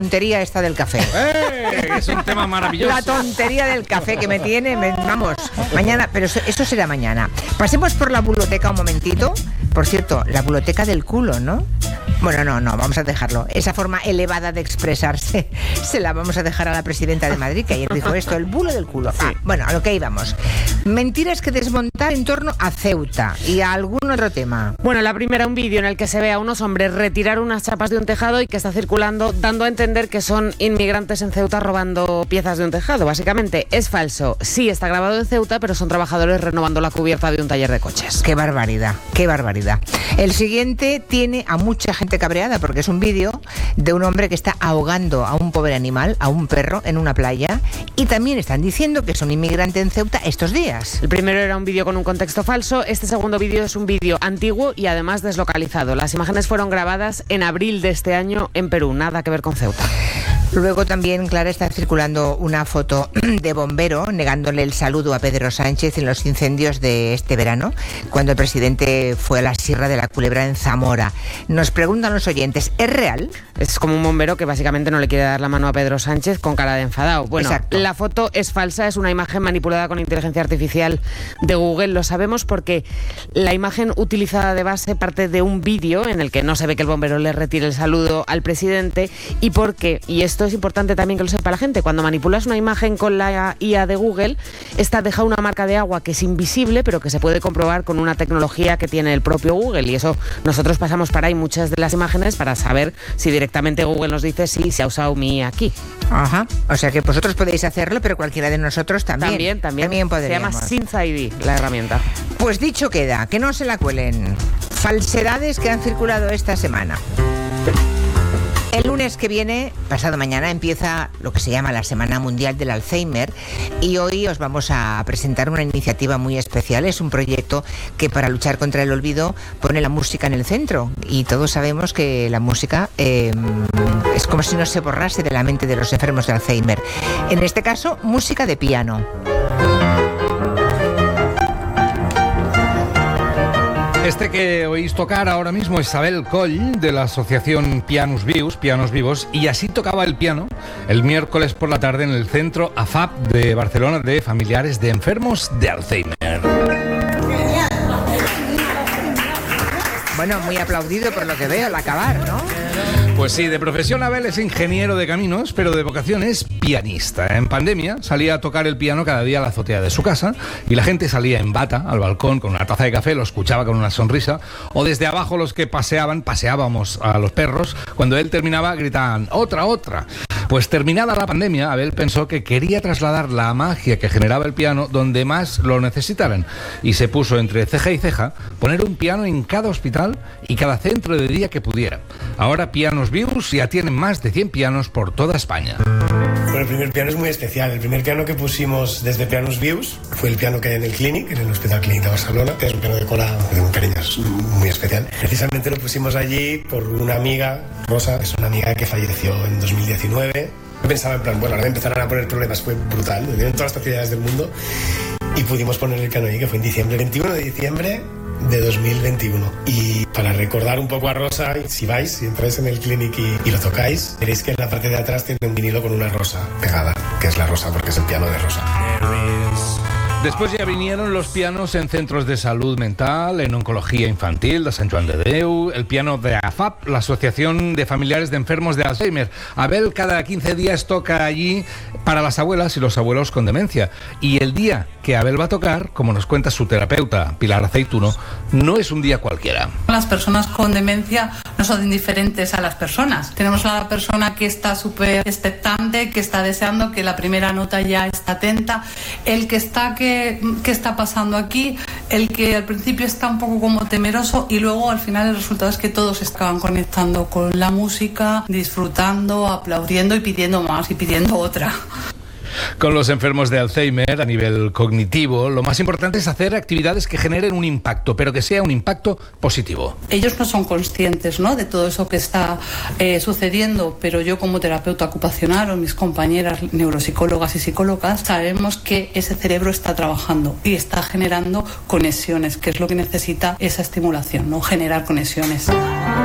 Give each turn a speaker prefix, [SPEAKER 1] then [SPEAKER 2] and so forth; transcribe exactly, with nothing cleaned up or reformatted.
[SPEAKER 1] tontería esta del café.
[SPEAKER 2] ¡Eh! Es un tema maravilloso.
[SPEAKER 1] La tontería del café que me tiene, me, vamos, mañana, pero eso, eso será mañana. Pasemos por la buloteca un momentito. Por cierto, la buloteca del culo, ¿no? Bueno, no, no, vamos a dejarlo. Esa forma elevada de expresarse se la vamos a dejar a la presidenta de Madrid, que ayer dijo esto, el bulo del culo. Ah, bueno, a lo que íbamos. Mentiras que desmontar en torno a Ceuta y a algún otro tema.
[SPEAKER 3] Bueno, la primera, un vídeo en el que se ve a unos hombres retirar unas chapas de un tejado y que está circulando, dando a entender que son inmigrantes en Ceuta robando piezas de un tejado. Básicamente, es falso. Sí, está grabado en Ceuta, pero son trabajadores renovando la cubierta de un taller de coches.
[SPEAKER 1] Qué barbaridad, qué barbaridad. El siguiente tiene a mucha gente cabreada porque es un vídeo de un hombre que está ahogando a un pobre animal, a un perro, en una playa, y también están diciendo que es un inmigrante en Ceuta estos días.
[SPEAKER 3] El primero era un vídeo con un contexto falso, este segundo vídeo es un vídeo antiguo y además deslocalizado. Las imágenes fueron grabadas en abril de este año en Perú, nada que ver con Ceuta.
[SPEAKER 1] Luego también, Clara, está circulando una foto de bombero negándole el saludo a Pedro Sánchez en los incendios de este verano, cuando el presidente fue a la Sierra de la Culebra en Zamora. Nos preguntan los oyentes, ¿es real?
[SPEAKER 3] Es como un bombero que básicamente no le quiere dar la mano a Pedro Sánchez con cara de enfadado. Bueno,
[SPEAKER 1] exacto.
[SPEAKER 3] La foto es falsa, es una imagen manipulada con inteligencia artificial de Google. Lo sabemos porque la imagen utilizada de base parte de un vídeo en el que no se ve que el bombero le retire el saludo al presidente y porque, y esto es importante también que lo sepa la gente, cuando manipulas una imagen con la I A de Google, esta deja una marca de agua que es invisible, pero que se puede comprobar con una tecnología que tiene el propio Google, y eso nosotros pasamos para ahí muchas de las imágenes para saber si directamente Google nos dice si se ha usado mi I A aquí.
[SPEAKER 1] Ajá, o sea que vosotros podéis hacerlo, pero cualquiera de nosotros también.
[SPEAKER 3] También, también.
[SPEAKER 1] También podríamos.
[SPEAKER 3] Se llama Cinza I D, la herramienta.
[SPEAKER 1] Pues dicho queda, que no se la cuelen. Falsedades que han circulado esta semana. El lunes que viene, pasado mañana, empieza lo que se llama la Semana Mundial del Alzheimer y hoy os vamos a presentar una iniciativa muy especial. Es un proyecto que para luchar contra el olvido pone la música en el centro y todos sabemos que la música eh, es como si no se borrase de la mente de los enfermos de Alzheimer. En este caso, música de piano.
[SPEAKER 2] Este que oís tocar ahora mismo es Abel Coll, de la asociación Pianos Vius, Pianos Vivos, y así tocaba el piano el miércoles por la tarde en el centro A F A P de Barcelona de familiares de enfermos de Alzheimer.
[SPEAKER 1] Bueno, muy aplaudido por lo que veo al acabar, ¿no?
[SPEAKER 2] Pues sí, de profesión Abel es ingeniero de caminos, pero de vocación es pianista. En pandemia salía a tocar el piano cada día a la azotea de su casa y la gente salía en bata al balcón con una taza de café, lo escuchaba con una sonrisa, o desde abajo los que paseaban, paseábamos a los perros, cuando él terminaba gritaban ¡otra, otra! Pues terminada la pandemia, Abel pensó que quería trasladar la magia que generaba el piano donde más lo necesitaran y se puso entre ceja y ceja poner un piano en cada hospital y cada centro de día que pudiera. Ahora Pianos Vius ya tienen más de cien pianos por toda España.
[SPEAKER 4] Bueno, el primer piano es muy especial. El primer piano que pusimos desde Pianos Vius fue el piano que hay en el Clinic, en el Hospital Clínic de Barcelona, que es un piano de cola de un cariño muy especial. Precisamente lo pusimos allí por una amiga, Rosa, que es una amiga que falleció en dos mil diecinueve. Pensaba en plan, bueno, ahora empezaron a poner problemas, fue brutal, me dieron todas las facilidades del mundo y pudimos poner el piano allí, que fue en diciembre, veintiuno de diciembre de dos mil veintiuno. Y para recordar un poco a Rosa, si vais, si entráis en el Clinic y, y lo tocáis, veréis que en la parte de atrás tiene un vinilo con una rosa pegada, que es la Rosa porque es el piano de Rosa.
[SPEAKER 2] Después ya vinieron los pianos en centros de salud mental, en oncología infantil de Sant Joan de Déu, el piano de A F A P, la Asociación de Familiares de Enfermos de Alzheimer. Abel cada quince días toca allí para las abuelas y los abuelos con demencia. Y el día que Abel va a tocar, como nos cuenta su terapeuta Pilar Aceituno, no es un día cualquiera.
[SPEAKER 5] Las personas con demencia no son indiferentes a las personas. Tenemos a la persona que está súper expectante, que está deseando que la primera nota ya está atenta, el que está que qué está pasando aquí, el que al principio está un poco como temeroso y luego al final el resultado es que todos estaban conectando con la música, disfrutando, aplaudiendo y pidiendo más y pidiendo otra.
[SPEAKER 2] Con los enfermos de Alzheimer, a nivel cognitivo, lo más importante es hacer actividades que generen un impacto, pero que sea un impacto positivo.
[SPEAKER 5] Ellos no son conscientes, ¿no?, de todo eso que está eh, sucediendo, pero yo como terapeuta ocupacional o mis compañeras neuropsicólogas y psicólogas sabemos que ese cerebro está trabajando y está generando conexiones, que es lo que necesita esa estimulación, ¿no?, generar conexiones.